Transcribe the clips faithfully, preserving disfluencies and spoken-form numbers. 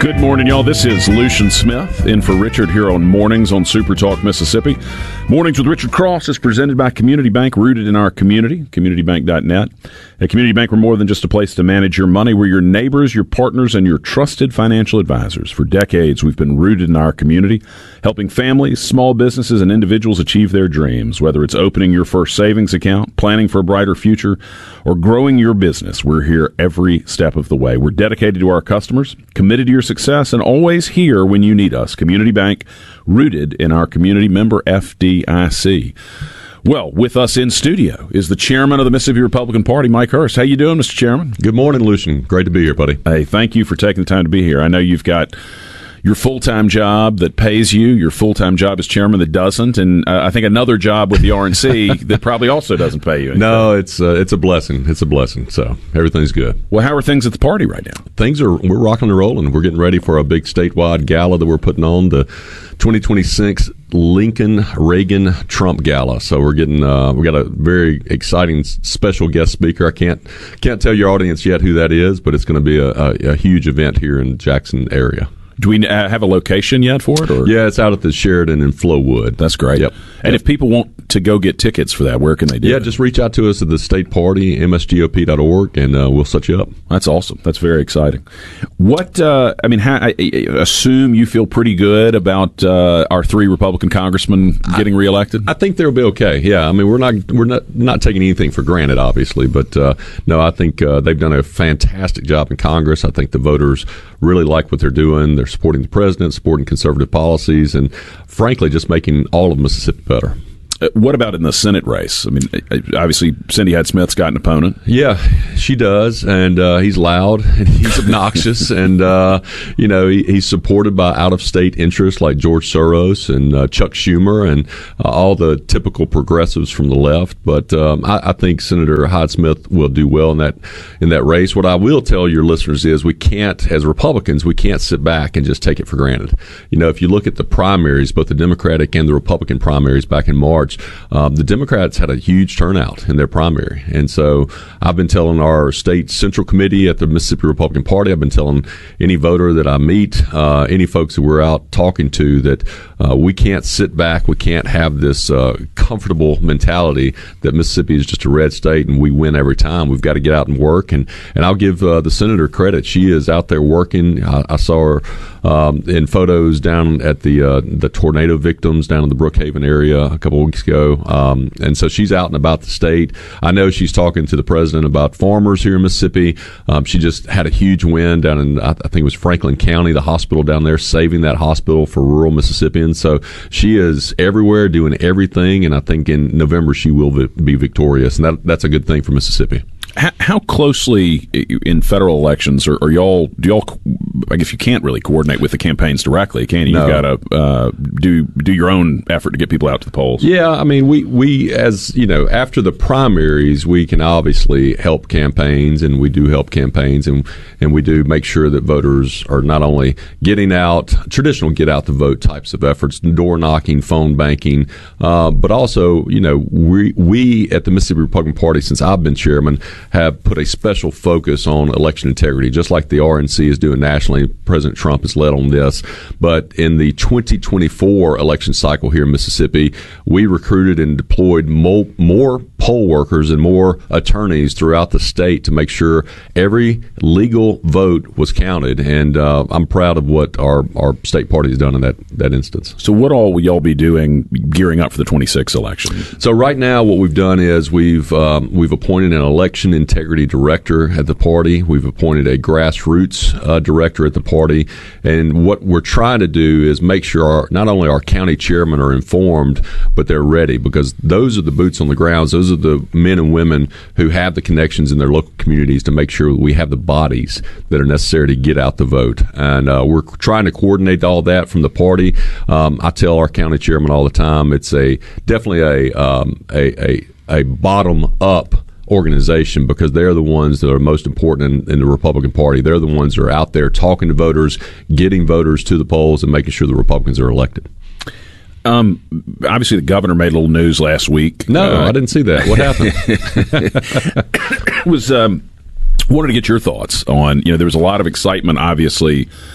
Good morning, y'all. This is Lucian Smith in for Richard here on Mornings on Super Talk Mississippi. Mornings with Richard Cross is presented by Community Bank, rooted in our community, community bank dot net. At Community Bank, we're more than just a place to manage your money. We're your neighbors, your partners, and your trusted financial advisors. For decades, we've been rooted in our community, helping families, small businesses, and individuals achieve their dreams. Whether it's opening your first savings account, planning for a brighter future, or growing your business, we're here every step of the way. We're dedicated to our customers, committed to your success, and always here when you need us. Community Bank, rooted in our community, member F D I C. Well, with us in studio is the chairman of the Mississippi Republican Party, Mike Hurst. How you doing, Mister Chairman? Good morning, Lucian. Great to be here, buddy. Hey, thank you for taking the time to be here. I know you've got your full-time job that pays you, your full-time job as chairman that doesn't, and uh, I think another job with the R N C that probably also doesn't pay you anything. No, it's uh, it's a blessing. It's a blessing. So everything's good. Well, how are things at the party right now? Things are, we're rocking and rolling. We're getting ready for a big statewide gala that we're putting on, the twenty twenty-six Lincoln Reagan Trump Gala. So we're getting uh, we got a very exciting special guest speaker. I can't can't tell your audience yet who that is, but it's going to be a, a, a huge event here in Jackson area. Do we uh, have a location yet for it? Or? Yeah, it's out at the Sheridan in Flowood. That's great. Yep. And yep. if people want to go get tickets for that, where can they do Yeah, that? just reach out to us at the state party, M S G O P dot org, and uh, we'll set you up. That's awesome. That's very exciting. What, uh, I mean, how, I, I assume you feel pretty good about uh, our three Republican congressmen getting reelected? I think they'll be okay. Yeah, I mean, we're not we're not, not taking anything for granted, obviously, but uh, no, I think uh, they've done a fantastic job in Congress. I think the voters really like what they're doing. They're supporting the president, supporting conservative policies, and frankly, just making all of Mississippi better. Uh, what about in the Senate race? I mean, obviously, Cindy Hyde-Smith's got an opponent. Yeah, she does, and uh, he's loud, and he's obnoxious, and, uh, you know, he, he's supported by out-of-state interests like George Soros and uh, Chuck Schumer and uh, all the typical progressives from the left. But um, I, I think Senator Hyde-Smith will do well in that in that race. What I will tell your listeners is we can't, as Republicans, we can't sit back and just take it for granted. You know, if you look at the primaries, both the Democratic and the Republican primaries back in March, Um, the Democrats had a huge turnout in their primary. And so I've been telling our state central committee at the Mississippi Republican Party, I've been telling any voter that I meet, uh, any folks that we're out talking to, that uh, we can't sit back. We can't have this uh, comfortable mentality that Mississippi is just a red state and we win every time. We've got to get out and work. And, and I'll give uh, the senator credit. She is out there working. I, I saw her um, in photos down at the uh, the tornado victims down in the Brookhaven area a couple of weeks ago. Um, and so she's out and about the state. I know she's talking to the president about farmers here in Mississippi. Um, she just had a huge win down in, I think it was Franklin County, the hospital down there, saving that hospital for rural Mississippians. So she is everywhere doing everything. And I think in November she will be victorious. And that, that's a good thing for Mississippi. How, how closely in federal elections are, are y'all, do y'all, I guess you can't really coordinate with the campaigns directly, can you? No. You've got to uh, do do your own effort to get people out to the polls. Yeah, I mean, we, we, as you know, after the primaries, we can obviously help campaigns, and we do help campaigns, and, and we do make sure that voters are not only getting out, traditional get out the vote types of efforts, door knocking, phone banking, uh, but also, you know, we, we at the Mississippi Republican Party, since I've been chairman, have put a special focus on election integrity, just like the R N C is doing nationally. President Trump has led on this. But in the twenty twenty-four election cycle here in Mississippi, we recruited and deployed mo- more poll workers and more attorneys throughout the state to make sure every legal vote was counted. And uh, I'm proud of what our, our state party has done in that, that instance. So what all will y'all be doing gearing up for the twenty-sixth election? So right now what we've done is we've um, we've appointed an election integrity director at the party. We've appointed a grassroots uh, director at the party. And what we're trying to do is make sure our, not only our county chairmen are informed, but they're ready, because those are the boots on the ground. Those are the men and women who have the connections in their local communities to make sure we have the bodies that are necessary to get out the vote. And uh, we're trying to coordinate all that from the party. Um, I tell our county chairman all the time, it's a definitely a um, a, a, a bottom-up organization, because they're the ones that are most important in, in the Republican Party. They're the ones that are out there talking to voters, getting voters to the polls, and making sure the Republicans are elected. Um, obviously, the governor made a little news last week. No, uh, I didn't see that. What happened? was um, wanted to get your thoughts on, you know, there was a lot of excitement, obviously,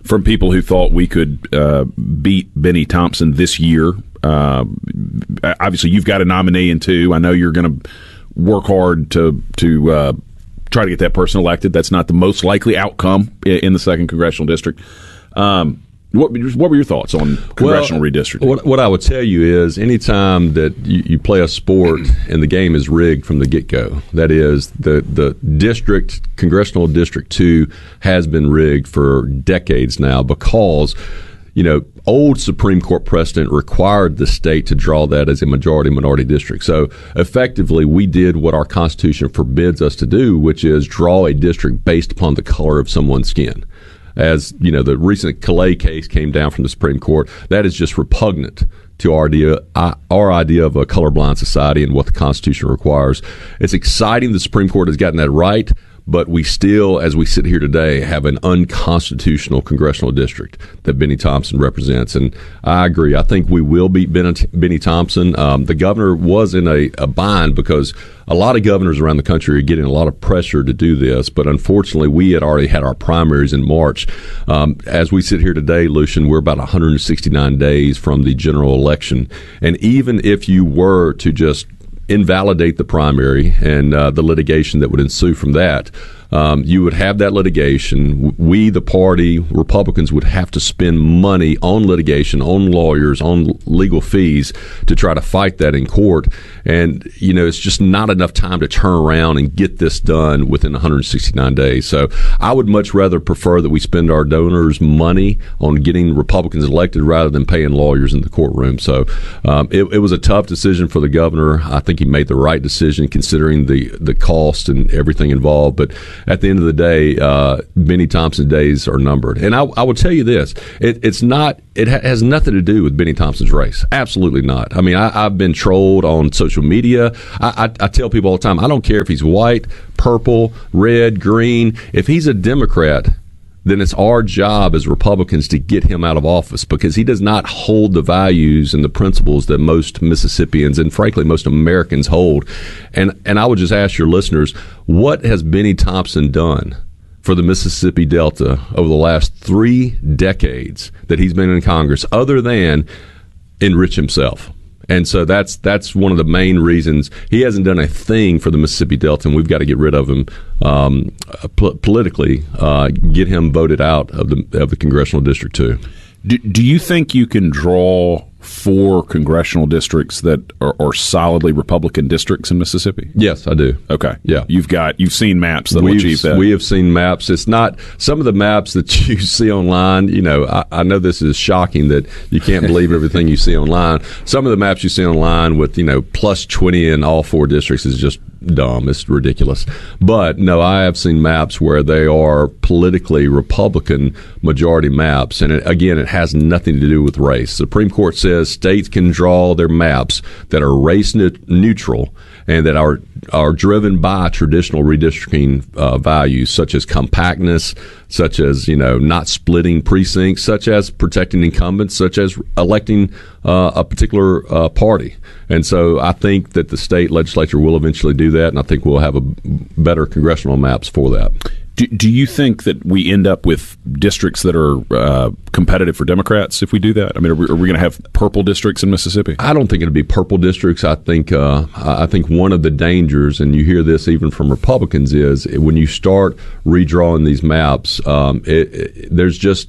from people who thought we could uh, beat Benny Thompson this year. Uh, obviously, you've got a nominee in two. I know you're going to work hard to to uh, try to get that person elected. That's not the most likely outcome in the second congressional district. Um, what, what were your thoughts on congressional well, redistricting? What, what I would tell you is anytime that you, you play a sport and the game is rigged from the get-go, that is, the, the district, Congressional District two has been rigged for decades now because you know, old Supreme Court precedent required the state to draw that as a majority-minority district. So effectively, we did what our Constitution forbids us to do, which is draw a district based upon the color of someone's skin. As, you know, the recent Calais case came down from the Supreme Court, that is just repugnant to our idea, our idea of a colorblind society and what the Constitution requires. It's exciting the Supreme Court has gotten that right, but we still, as we sit here today, have an unconstitutional congressional district that Benny Thompson represents. And I agree. I think we will beat Benny Thompson. Um, the governor was in a, a bind because a lot of governors around the country are getting a lot of pressure to do this. But unfortunately, we had already had our primaries in March. Um, as we sit here today, Lucian, we're about one hundred sixty-nine days from the general election. And even if you were to just invalidate the primary and uh, the litigation that would ensue from that, um, you would have that litigation. We, the party, Republicans, would have to spend money on litigation, on lawyers, on legal fees to try to fight that in court. And, you know, it's just not enough time to turn around and get this done within one hundred sixty-nine days. So I would much rather prefer that we spend our donors' money on getting Republicans elected rather than paying lawyers in the courtroom. So um, it, it was a tough decision for the governor. I think he made the right decision considering the, the cost and everything involved. But at the end of the day, uh, Benny Thompson's days are numbered. And I, I will tell you this, it, it's not, it ha- has nothing to do with Benny Thompson's race. Absolutely not. I mean, I, I've been trolled on social media. I, I, I tell people all the time, I don't care if he's white, purple, red, green. If he's a Democrat, then it's our job as Republicans to get him out of office because he does not hold the values and the principles that most Mississippians and, frankly, most Americans hold. And and I would just ask your listeners, what has Benny Thompson done for the Mississippi Delta over the last three decades that he's been in Congress other than enrich himself? And so that's that's one of the main reasons he hasn't done a thing for the Mississippi Delta, and we've got to get rid of him um, po- politically, uh, get him voted out of the of the congressional district too. Do, do you think you can draw four congressional districts that are, are solidly Republican districts in Mississippi? Yes, I do. Okay. Yeah. You've got you've seen maps that we've, will achieve that. We have seen maps. It's not some of the maps that you see online. You know, I, I know this is shocking that you can't believe everything you see online. Some of the maps you see online with, you know, plus twenty in all four districts is just dumb. It's ridiculous. But no, I have seen maps where they are politically Republican majority maps. And it, again, it has nothing to do with race. The Supreme Court says states can draw their maps that are race ne- neutral and that are are driven by traditional redistricting uh, values, such as compactness, such as, you know, not splitting precincts, such as protecting incumbents, such as electing uh, a particular uh, party. And so I think that the state legislature will eventually do that, and I think we'll have a better congressional maps for that. Do, do you think that we end up with districts that are uh, competitive for Democrats if we do that? I mean, are we, are we going to have purple districts in Mississippi? I don't think it'll be purple districts. I think uh, I think one of the dangers, and you hear this even from Republicans, is when you start redrawing these maps, um, it, it, there's just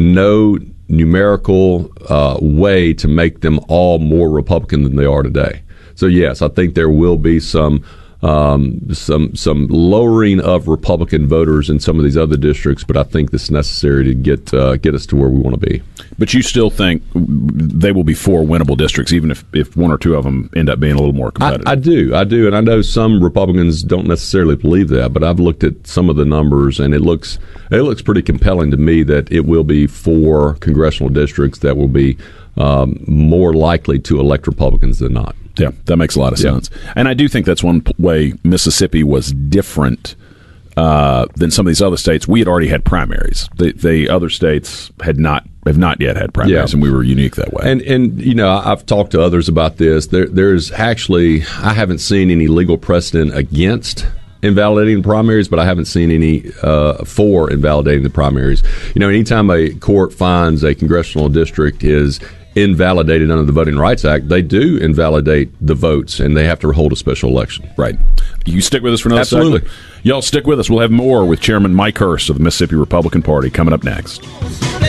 no numerical uh, way to make them all more Republican than they are today. So yes, I think there will be some. Um, some some lowering of Republican voters in some of these other districts, but I think this is necessary to get uh, get us to where we want to be. But you still think they will be four winnable districts, even if, if one or two of them end up being a little more competitive? I, I do, I do, and I know some Republicans don't necessarily believe that, but I've looked at some of the numbers, and it looks it looks pretty compelling to me that it will be four congressional districts that will be um, more likely to elect Republicans than not. Yeah, that makes a lot of sense. Yeah. And I do think that's one way Mississippi was different uh, than some of these other states. We had already had primaries. The, the other states had not have not yet had primaries, yeah. and we were unique that way. And, and you know, I've talked to others about this. There, there's actually, I haven't seen any legal precedent against invalidating the primaries, but I haven't seen any uh, for invalidating the primaries. You know, anytime a court finds a congressional district is invalidated under the Voting Rights Act, they do invalidate the votes, and they have to hold a special election. Right. You stick with us for another Absolutely. second? Y'all stick with us. We'll have more with Chairman Mike Hurst of the Mississippi Republican Party coming up next.